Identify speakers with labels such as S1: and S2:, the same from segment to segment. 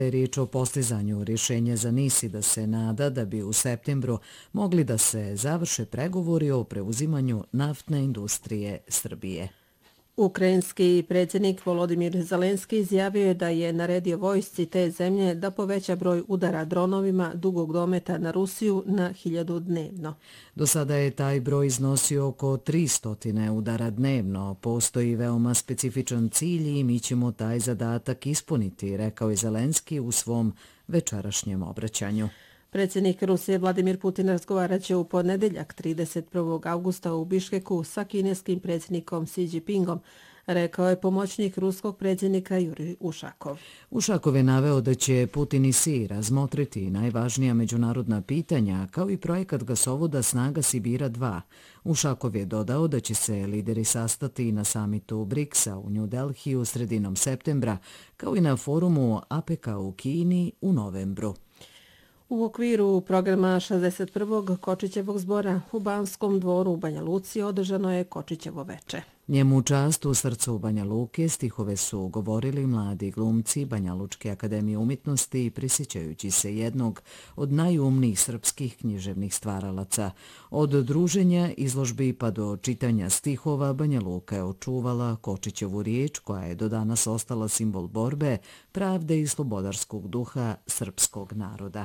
S1: Riječ o postizanju rješenja za NIS i da se nada da bi u septembru mogli da se završe pregovori o preuzimanju naftne industrije Srbije.
S2: Ukrajinski predsjednik Volodimir Zelenski izjavio je da je naredio vojsci te zemlje da poveća broj udara dronovima dugog dometa na Rusiju na 1000 dnevno.
S1: Do sada je taj broj iznosio oko 300 udara dnevno. Postoji veoma specifičan cilj i mi ćemo taj zadatak ispuniti, rekao je Zelenski u svom večerašnjem obraćanju.
S2: Predsjednik Rusije Vladimir Putin razgovarat će u ponedjeljak 31. augusta u Biškeku sa kineskim predsjednikom Xi Jinpingom, rekao je pomoćnik ruskog predsjednika Jurij Ušakov.
S1: Ušakov je naveo da će Putin i Xi razmotriti najvažnija međunarodna pitanja, kao i projekat gasovoda Snaga Sibira 2. Ušakov je dodao da će se lideri sastati na samitu BRICS-a u New Delhiju sredinom septembra, kao i na forumu APEC u Kini u novembru.
S2: U okviru programa 61. Kočićevog zbora u Banskom dvoru u Banja Luci održano je Kočićevo veče.
S1: Njemu u čast u srcu Banja Luke stihove su govorili mladi glumci Banja Lučke akademije umjetnosti, prisjećajući se jednog od najumnijih srpskih književnih stvaralaca. Od druženja, izložbi pa do čitanja stihova Banja Luka je očuvala Kočićevu riječ koja je do danas ostala simbol borbe, pravde i slobodarskog duha srpskog naroda.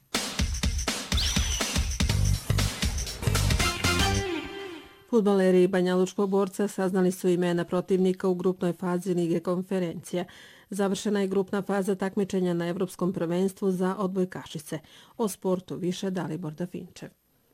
S2: Fudbaleri banjalučkog borca saznali su imena protivnika u grupnoj fazi Lige konferencija. Završena je grupna faza takmičenja na Evropskom prvenstvu za odbojkašice. O sportu više Dalibor Dafinčev.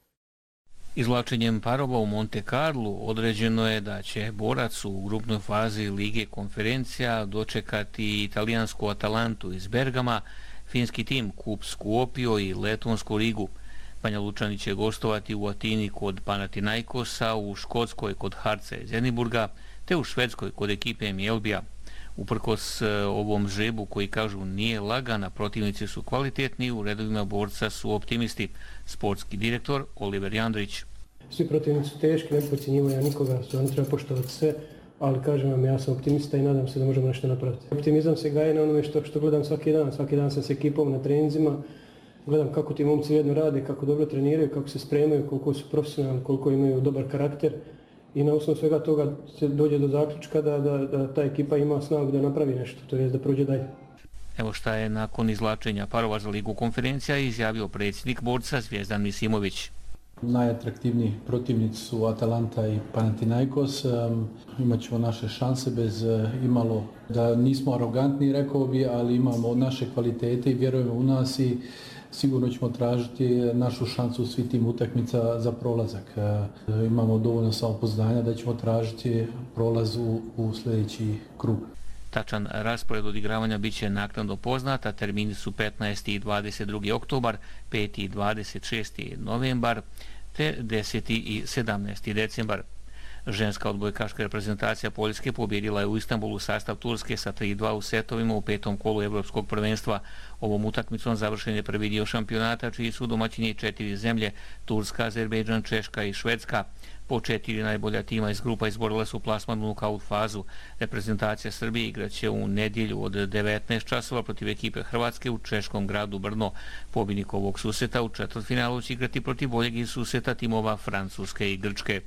S3: Izvlačenjem parova u Monte Carlo određeno je da će borac u grupnoj fazi Lige konferencija dočekati italijansku Atalantu iz Bergama, finski tim KUP Skopje i letonsku Rigu. Banja Lučani će gostovati u Atini kod Panathinaikosa, u Škotskoj kod Harca iz Edinburga, te u Švedskoj kod ekipe Mjelbija. Uprkos ovom žrebu koji kažu nije lagana, protivnici su kvalitetni, u redovima borca su optimisti. Sportski direktor Oliver Jandrić.
S4: Svi protivnici su teški, ne podcjenjivaju ja nikoga, stvarno treba poštovati sve, ali kažem vam, ja sam optimista i nadam se da možemo nešto napraviti. Optimizam se gaje na onome što gledam svaki dan sam s ekipom na treninzima, gledam kako ti momci jedno rade, kako dobro treniraju, kako se spremaju, koliko su profesionalni, koliko imaju dobar karakter i na osnovu svega toga se dođe do zaključka da ta ekipa ima snagu da napravi nešto, to je da prođe dalje.
S3: Evo šta je nakon izvlačenja parova za Ligu konferencija izjavio predsjednik borca Zvijezdan Misimović.
S5: Najatraktivniji protivnici su Atalanta i Panathinaikos. Imat ćemo naše šanse bez imalo da nismo arogantni, rekao bi, ali imamo naše kvalitete i vjerujemo u nas i sigurno ćemo tražiti našu šansu u svih tim utakmica za prolazak. Imamo dovoljno samopouzdanja da ćemo tražiti prolaz u sljedeći krug.
S3: Tačan raspored odigravanja biće naknadno poznat, a termini su 15. i 22. oktobar, 5. i 26. novembar te 10. i 17. decembar. Ženska odbojkaška reprezentacija Poljske pobjedila je u Istanbulu sastav Turske sa 3-2 u setovima u 5. kolu Evropskog prvenstva. Ovom utakmicom završen je prvi dio šampionata, čiji su domaćini 4 zemlje, Turska, Azerbejdžan, Češka i Švedska. Po 4 najbolja tima iz grupa izborila su plasman u nokaut fazu. Reprezentacija Srbije igraće u nedjelju od 19 časova protiv ekipe Hrvatske u češkom gradu Brno. Pobjednik ovog susreta u četvrtfinalu će igrati protiv boljeg iz susreta timova Francuske i Grčke.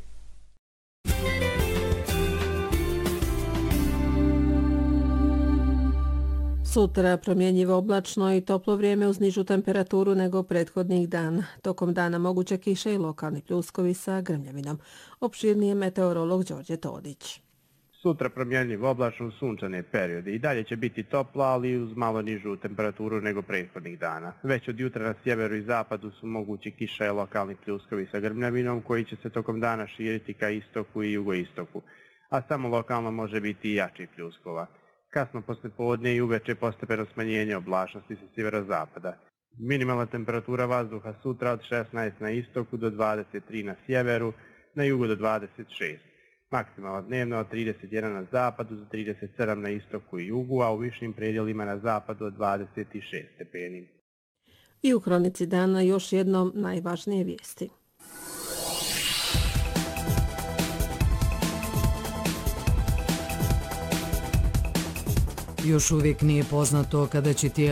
S2: Sutra promjenjivo oblačno i toplo vrijeme uz nižu temperaturu nego prethodnih dana. Tokom dana moguće kiše i lokalni pljuskovi sa grmljavinom. Opširnije meteorolog Đorđe Todić.
S6: Sutra promjenjivo oblačno sunčane periode. I dalje će biti toplo, ali uz malo nižu temperaturu nego prethodnih dana. Već od jutra na sjeveru i zapadu su mogući kiša i lokalni pljuskovi sa grmljavinom koji će se tokom dana širiti ka istoku i jugoistoku. A samo lokalno može biti i jačih pljuskova. Kasno poslijepodne i uveče postepeno smanjenje oblačnosti sa sjeverozapada. Minimalna temperatura vazduha sutra od 16 na istoku do 23 na sjeveru, na jugu do 26. Maksimalna dnevna od 31 na zapadu do 37 na istoku i jugu, a u višim predjelima na zapadu od 26 stepeni.
S2: I u kronici dana još jednom najvažnije vijesti.
S1: Još uvijek nije poznato kada će tijelo